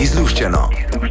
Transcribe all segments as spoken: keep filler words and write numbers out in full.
Izluščeno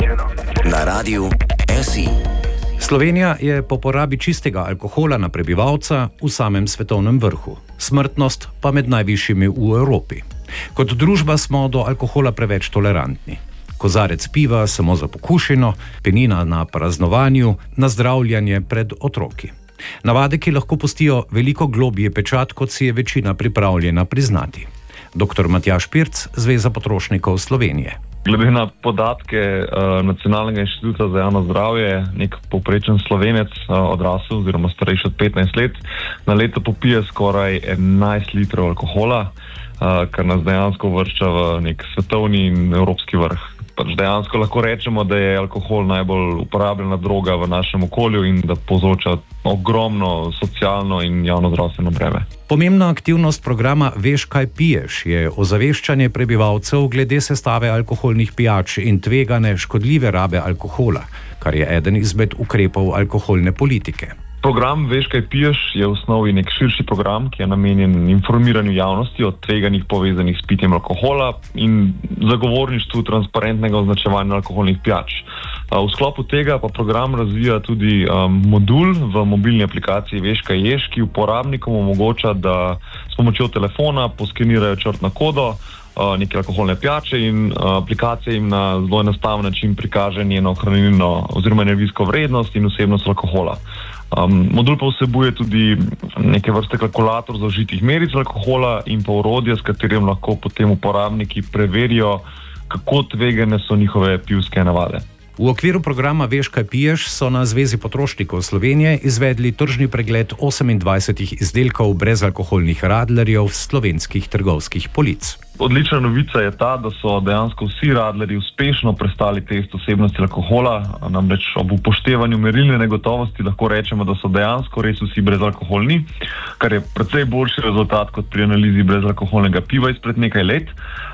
na Radiu S I. Slovenija je po porabi čistega alkohola na prebivalca v samem svetovnem vrhu, smrtnost pa med najvišjimi v Evropi. Kot družba smo do alkohola preveč tolerantni. Kozarec piva samo za pokušino, penina na praznovanju, nazdravljanje pred otroki. Navade, ki lahko pustijo veliko globji pečat, kot si je večina pripravljena priznati. doktor Matjaž Pirc, Zveza potrošnikov Slovenije. Glede na podatke uh, Nacionalnega inštituta za javno zdravje, nek povprečen Slovenec uh, odrasel oziroma starejši od petnajst let na leto popije skoraj enajst litrov alkohola, uh, kar nas dejansko uvršča v nek svetovni in evropski vrh. Pač dejansko lahko rečemo, da je alkohol najbolj uporabljena droga v našem okolju in da povzroča ogromno socialno in javnozdravstveno breme. Pomembna aktivnost programa Veš, kaj piješ je ozaveščanje prebivalcev glede sestave alkoholnih pijač in tvegane škodljive rabe alkohola, kar je eden izmed ukrepov alkoholne politike. Program Veš, kaj piješ je v osnovi nek širši program, ki je namenjen informiranju javnosti o tveganjih povezanih s pitjem alkohola in zagovorništvu transparentnega označevanja alkoholnih pijač. V sklopu tega pa program razvija tudi um, modul v mobilni aplikaciji Veš, kaj ješ, ki uporabnikom omogoča, da s pomočjo telefona poskenirajo črtno kodo uh, neke alkoholne pijače in uh, aplikacija jim na zelo enostaven način prikaže njeno hranilno oziroma energijsko vrednost in vsebnost alkohola. Um, modul pa vsebuje tudi neke vrste kalkulator zaužitih meric alkohola in pa orodje, s katerim lahko potem uporabniki preverijo, kako tvegane so njihove pivske navade. V okviru programa Veš, kaj piješ so na Zvezi potrošnikov Slovenije izvedli tržni pregled osemindvajsetih izdelkov brezalkoholnih radlerjev s slovenskih trgovskih polic. Odlična novica je ta, da so dejansko vsi radlerji uspešno prestali test vsebnosti alkohola, namreč ob upoštevanju merilne negotovosti lahko rečemo, da so dejansko res vsi brezalkoholni, kar je precej boljši rezultat kot pri analizi brezalkoholnega piva izpred nekaj let.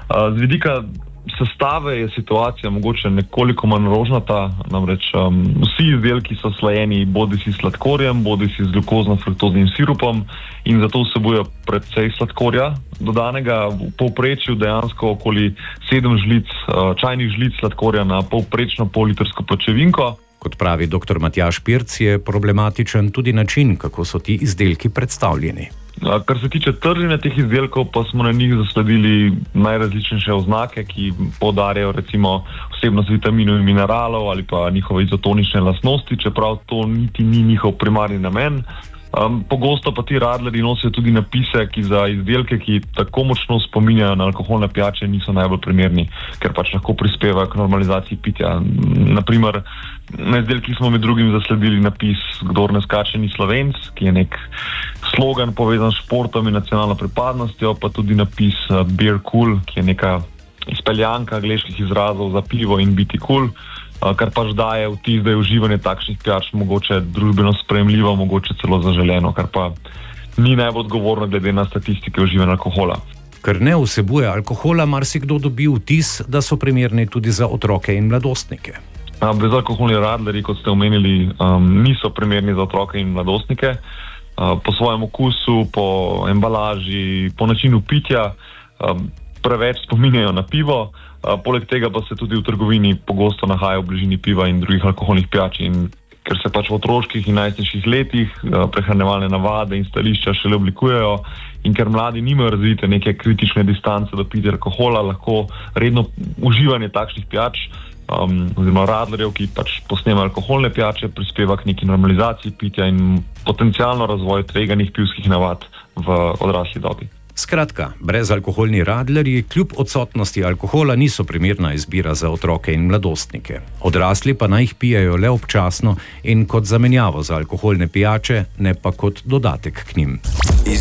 Z vidika sestave je situacija mogoče nekoliko manj rožnata, namreč um, vsi izdelki so slajeni bodisi s sladkorjem, bodisi z glukozno-fruktoznim sirupom in zato vsebujejo precej sladkorja dodanega, v povprečju dejansko okoli sedem žlic, uh, čajnih žlic sladkorja na povprečno pollitrsko pločevinko. Kot pravi doktor Matjaž Pirc, je problematičen tudi način, kako so ti izdelki predstavljeni. Kar se tiče trženja teh izdelkov, pa smo na njih zasledili najrazličnejše oznake, ki poudarjajo recimo vsebnost vitaminov in mineralov ali pa njihove izotonične lastnosti, čeprav to niti ni njihov primarni namen. Um, pogosto pa ti radlerji nosijo tudi napise, ki za izdelke, ki tako močno spominjajo na alkoholne pijače, niso najbolj primerni, ker pač lahko prispevajo k normalizaciji pitja. Naprimer, na izdelkih smo med drugim zasledili napis Kdor ne skače, ni Slovenc, ki je nek slogan povezan s športom in nacionalno pripadnostjo, pa tudi napis uh, Beer Cool, ki je neka izpeljanka angleških izrazov za pivo in biti cool, uh, kar pač daje vtis, da je uživanje takšnih pijač mogoče družbeno sprejemljivo, mogoče celo zaželeno, kar pa ni najbolj odgovorno glede na statistike uživanja alkohola. Ker ne vsebuje alkohola, marsikdo dobi vtis, da so primerni tudi za otroke in mladostnike. Brezalkoholni radlerji, kot ste omenili, um, niso primerni za otroke in mladostnike. Uh, po svojem okusu, po embalaži, po načinu pitja um, preveč spominjajo na pivo. Uh, poleg tega pa se tudi v trgovini pogosto nahajajo v bližini piva in drugih alkoholnih pijač. In ker se pač v otroških in najstniških letih uh, prehranjevalne navade in stališča šele oblikujejo in ker mladi nimajo razvite neke kritične distance do pitja alkohola, lahko redno uživanje takšnih pijač Um, oziroma radlerjev, ki pač posnemajo alkoholne pijače, prispeva k neki normalizaciji pitja in potencialno razvoj tveganih pivskih navad v odrasli dobi. Skratka, brezalkoholni radlerji kljub odsotnosti alkohola niso primerna izbira za otroke in mladostnike. Odrasli pa naj jih pijejo le občasno in kot zamenjavo za alkoholne pijače, ne pa kot dodatek k njim.